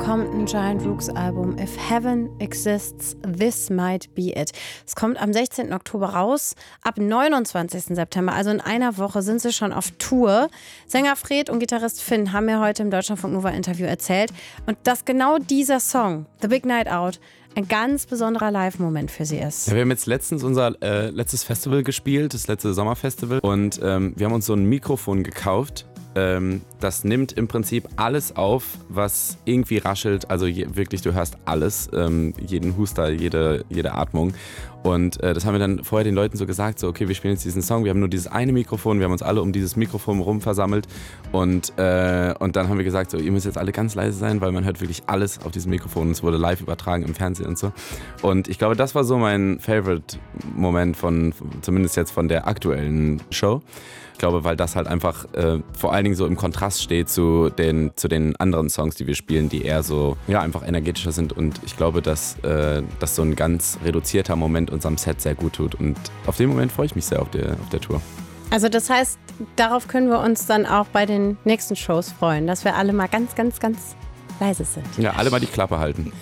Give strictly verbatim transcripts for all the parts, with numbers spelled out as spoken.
kommt ein Giant Rooks Album. If Heaven Exists, This Might Be It. Es kommt am sechzehnten Oktober raus. Ab neunundzwanzigsten September, also in einer Woche, sind sie schon auf Tour. Sänger Fred und Gitarrist Finn haben mir heute im Deutschlandfunk Nova Interview erzählt. Und dass genau dieser Song, The Big Night Out, ein ganz besonderer Live-Moment für sie ist. Ja, wir haben jetzt letztens unser äh, letztes Festival gespielt, das letzte Sommerfestival. Und ähm, wir haben uns so ein Mikrofon gekauft. Ähm, das nimmt im Prinzip alles auf, was irgendwie raschelt. Also je, wirklich, du hörst alles, ähm, jeden Huster, jede, jede Atmung. Und äh, das haben wir dann vorher den Leuten so gesagt, so okay, wir spielen jetzt diesen Song, wir haben nur dieses eine Mikrofon, wir haben uns alle um dieses Mikrofon rum versammelt und, äh, und dann haben wir gesagt, so ihr müsst jetzt alle ganz leise sein, weil man hört wirklich alles auf diesem Mikrofon. Es wurde live übertragen im Fernsehen und so. Und ich glaube, das war so mein Favorite-Moment von, zumindest jetzt von der aktuellen Show. Ich glaube, weil das halt einfach äh, vor allen Dingen so im Kontrast steht zu den, zu den anderen Songs, die wir spielen, die eher so, ja, einfach energetischer sind. Und ich glaube, dass, äh, dass so ein ganz reduzierter Moment unserem Set sehr gut tut. Und auf den Moment freue ich mich sehr auf der, auf der Tour. Also das heißt, darauf können wir uns dann auch bei den nächsten Shows freuen, dass wir alle mal ganz, ganz, ganz leise sind. Ja, alle mal die Klappe halten.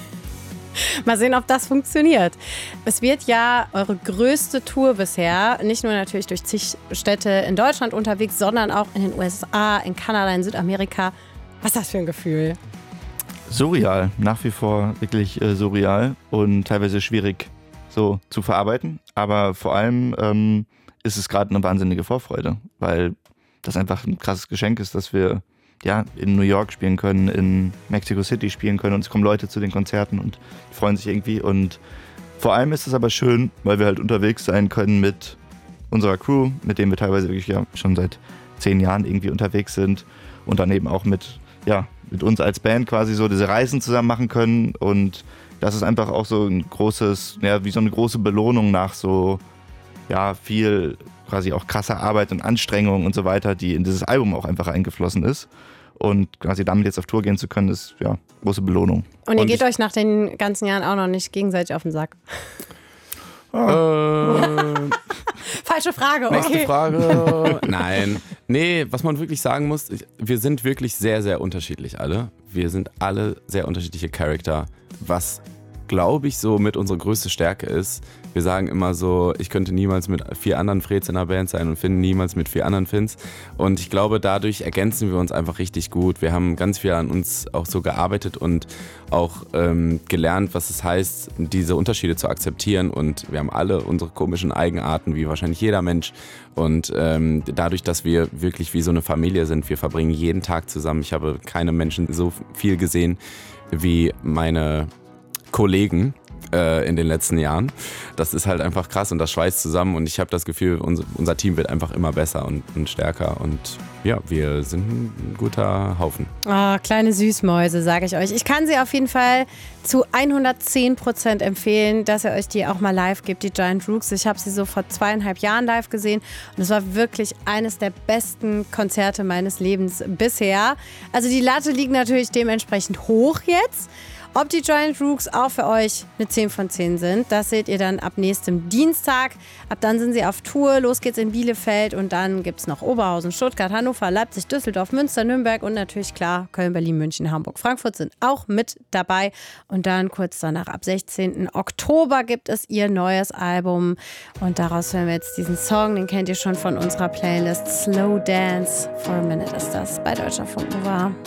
Mal sehen, ob das funktioniert. Es wird ja eure größte Tour bisher, nicht nur natürlich durch zig Städte in Deutschland unterwegs, sondern auch in den U S A, in Kanada, in Südamerika. Was ist das für ein Gefühl? Surreal, nach wie vor wirklich äh, surreal und teilweise schwierig so zu verarbeiten. Aber vor allem ähm, ist es gerade eine wahnsinnige Vorfreude, weil das einfach ein krasses Geschenk ist, dass wir ja, in New York spielen können, in Mexico City spielen können und es kommen Leute zu den Konzerten und freuen sich irgendwie. Und vor allem ist es aber schön, weil wir halt unterwegs sein können mit unserer Crew, mit dem wir teilweise wirklich ja schon seit zehn Jahren irgendwie unterwegs sind und dann eben auch mit, ja, mit uns als Band quasi so diese Reisen zusammen machen können. Und das ist einfach auch so ein großes, ja, wie so eine große Belohnung nach so, ja, viel quasi auch krasser Arbeit und Anstrengung und so weiter, die in dieses Album auch einfach eingeflossen ist. Und quasi damit jetzt auf Tour gehen zu können, ist ja große Belohnung. Und ihr und geht ich, euch nach den ganzen Jahren auch noch nicht gegenseitig auf den Sack? Oh. Äh, Falsche Frage, okay. Nächste Frage. Nein. Nee, was man wirklich sagen muss, ich, wir sind wirklich sehr, sehr unterschiedlich alle. Wir sind alle sehr unterschiedliche Charakter, was, glaube ich, so mit unsere größte Stärke ist. Wir sagen immer so, ich könnte niemals mit vier anderen Freds in einer Band sein und Finn niemals mit vier anderen Finns. Und ich glaube, dadurch ergänzen wir uns einfach richtig gut. Wir haben ganz viel an uns auch so gearbeitet und auch ähm, gelernt, was es heißt, diese Unterschiede zu akzeptieren. Und wir haben alle unsere komischen Eigenarten, wie wahrscheinlich jeder Mensch. Und ähm, dadurch, dass wir wirklich wie so eine Familie sind, wir verbringen jeden Tag zusammen. Ich habe keine Menschen so viel gesehen wie meine Kollegen äh, in den letzten Jahren. Das ist halt einfach krass und das schweißt zusammen und ich habe das Gefühl, unser, unser Team wird einfach immer besser und, und stärker und ja, wir sind ein guter Haufen. Oh, kleine Süßmäuse, sage ich euch. Ich kann sie auf jeden Fall zu hundertzehn Prozent empfehlen, dass ihr euch die auch mal live gebt, die Giant Rooks. Ich habe sie so vor zweieinhalb Jahren live gesehen und es war wirklich eines der besten Konzerte meines Lebens bisher. Also die Latte liegt natürlich dementsprechend hoch jetzt. Ob die Giant Rooks auch für euch eine zehn von zehn sind, das seht ihr dann ab nächstem Dienstag. Ab dann sind sie auf Tour. Los geht's in Bielefeld und dann gibt's noch Oberhausen, Stuttgart, Hannover, Leipzig, Düsseldorf, Münster, Nürnberg und natürlich klar Köln, Berlin, München, Hamburg, Frankfurt sind auch mit dabei. Und dann kurz danach ab sechzehnten Oktober gibt es ihr neues Album und daraus hören wir jetzt diesen Song, den kennt ihr schon von unserer Playlist. Slow Dance for a Minute ist das bei Deutschlandfunk Nova.